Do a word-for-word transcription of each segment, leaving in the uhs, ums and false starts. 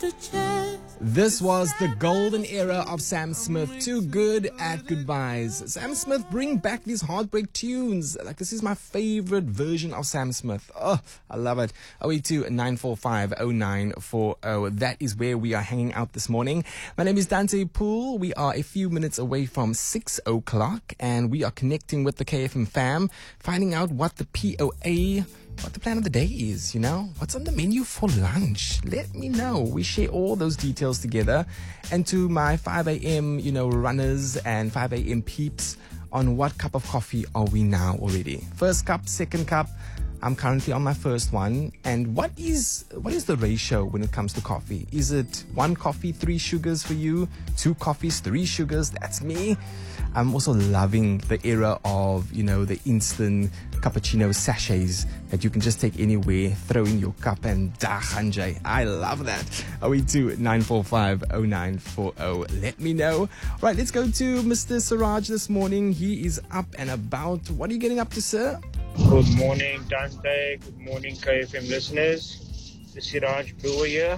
This was the golden era of Sam Smith. Too good at goodbyes. Sam Smith, bring back these heartbreak tunes. Like, this is my favorite version of Sam Smith. Oh, I love it. oh eight two, nine four five, oh nine four oh. That is where we are hanging out this morning. My name is Dante Poole. We are a few minutes away from six o'clock, and we are connecting with the K F M fam, finding out what the P O A, what the plan of the day is, you know? What's on the menu for lunch? Let me know. We share all those details together. And to my five a.m., you know, runners and five a.m. peeps, on what cup of coffee are we now already? First cup, second cup. I'm currently on my first one. And what is what is the ratio when it comes to coffee? Is it one coffee, three sugars for you? Two coffees, three sugars? That's me. I'm also loving the era of, you know, the instant cappuccino sachets that you can just take anywhere, throw in your cup and da Hanjay. I love that. oh eight two, nine four five, oh nine four oh. Let me know. Right, let's go to Mister Siraj this morning. He is up and about. What are you getting up to, sir? Good morning, Dante. Good morning, K F M listeners. This is Siraj Brewer here.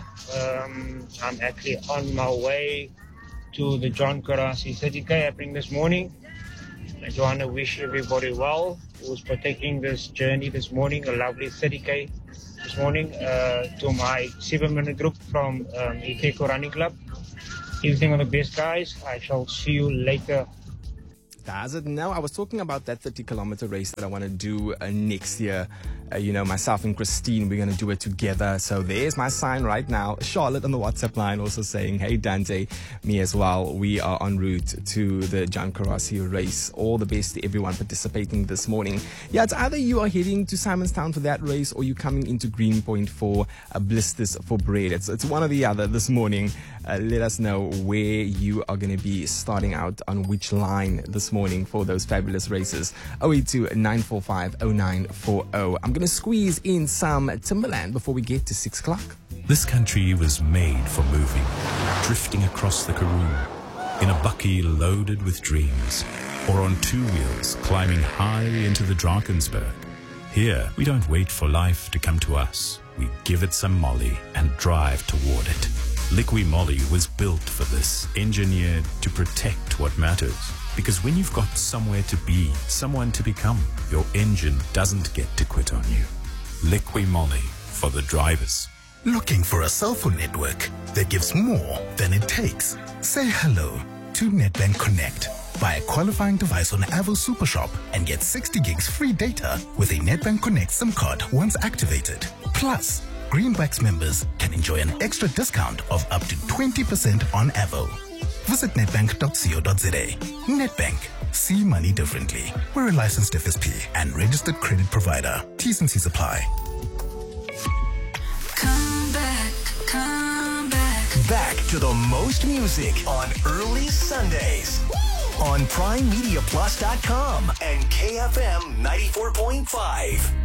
Um, I'm actually on my way to the John Karasi thirty K happening this morning. I just want to wish everybody well who was partaking this journey this morning, a lovely thirty K this morning, uh, to my seven-minute group from um, Ikeko Running Club. Everything on the best, guys. I shall see you later. Does it? No, I was talking about that thirty kilometer race that I want to do uh, next year. Uh, you know, myself and Christine, we're going to do it together. So there's my sign right now. Charlotte on the WhatsApp line also saying, hey, Dante, me as well. We are en route to the John Karasi race. All the best to everyone participating this morning. Yeah, it's either you are heading to Simonstown for that race or you're coming into Greenpoint for uh, Blisters for Bread. It's, it's one or the other this morning. Uh, let us know where you are going to be starting out on which line this morning for those fabulous races. oh eight two, nine four five, oh nine four oh. I'm going to squeeze in some Timberland before we get to six o'clock. This country was made for moving, drifting across the Karoo, in a bucky loaded with dreams, or on two wheels climbing high into the Drakensberg. Here, we don't wait for life to come to us. We give it some molly and drive toward it. Liqui Moly was built for this, engineered to protect what matters. Because when you've got somewhere to be, someone to become, your engine doesn't get to quit on you. Liqui Moly for the drivers. Looking for a cell phone network that gives more than it takes? Say hello to Nedbank Connect. Buy a qualifying device on Avo Supershop and get sixty gigs free data with a Nedbank Connect SIM card once activated. Plus, Greenbacks members can enjoy an extra discount of up to twenty percent on Avo. Visit netbank dot co dot za. Nedbank. See money differently. We're a licensed F S P and registered credit provider. T's and C's apply. Come back, come back. Back to the most music on early Sundays on prime media plus dot com and K F M ninety-four point five.